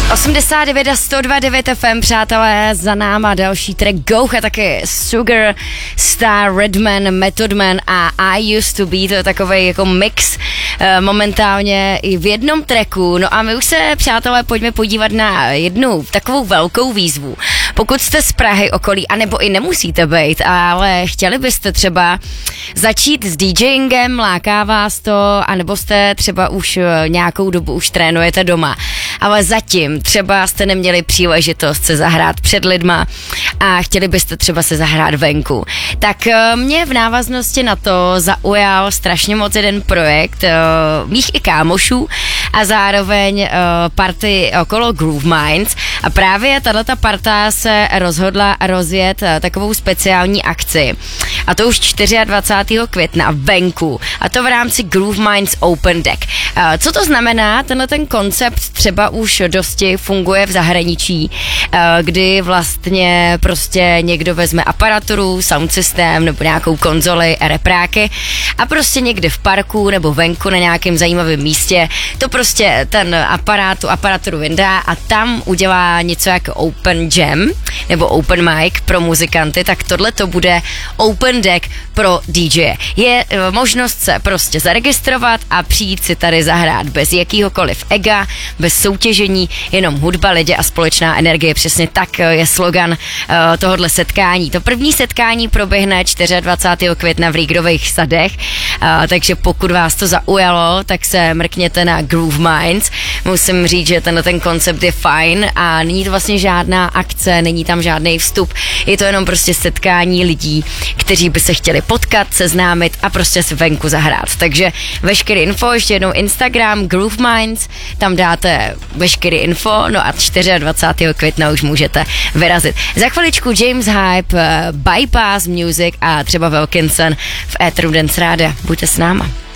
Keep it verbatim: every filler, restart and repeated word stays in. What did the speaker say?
osmdesát devět a sto dva devět F M, přátelé, za náma další track Gouch a taky Sugar, Star, Redman, Method Man a I Used To Be, to je takovej jako mix e, momentálně i v jednom tracku. No a my už se, přátelé, pojďme podívat na jednu takovou velkou výzvu. Pokud jste z Prahy okolí, anebo i nemusíte být, ale chtěli byste třeba začít s DJingem, láká vás to, anebo jste třeba už nějakou dobu už trénujete doma, ale zatím třeba jste neměli příležitost se zahrát před lidma a chtěli byste třeba se zahrát venku. Tak mě v návaznosti na to zaujal strašně moc jeden projekt uh, mých i kámošů a zároveň uh, party okolo Groove Minds a právě tato parta se rozhodla rozjet uh, takovou speciální akci a to už dvacátého čtvrtého května venku a to v rámci Groove Minds Open Deck. Uh, co to znamená? Tenhle ten koncept třeba už dosti funguje v zahraničí, uh, kdy vlastně prostě někdo vezme aparaturu, sound systém nebo nějakou konzoli, repráky a prostě někde v parku nebo venku na nějakém zajímavém místě to prostě ten aparát, tu aparaturu vyndá a tam udělá něco jako open jam nebo open mic pro muzikanty, tak tohle to bude open deck pro D J. Je uh, možnost se prostě zaregistrovat a přijít si tady zahrát bez jakýhokoliv ega, bez soutěžení, jenom hudba, lidi a společná energie. Přesně tak je slogan uh, tohohle setkání. To první setkání proběhne dvacátého čtvrtého května v Rígrových sadech, uh, takže pokud vás to zaujalo, tak se mrkněte na Groove Minds. Musím říct, že tenhle ten koncept je fajn a není to vlastně žádná akce, není tam žádný vstup, je to jenom prostě setkání lidí, kteří by se chtěli potkat, seznámit a prostě si venku zahrát. Takže veškerý info, ještě jednou Instagram Groove Minds, tam dáte veškerý info, no a dvacátého čtvrtého května už můžete vyrazit. Za chviličku James Hype, Bypass Music a třeba Wilkinson v Éteru Dance Rádia. Buďte s náma.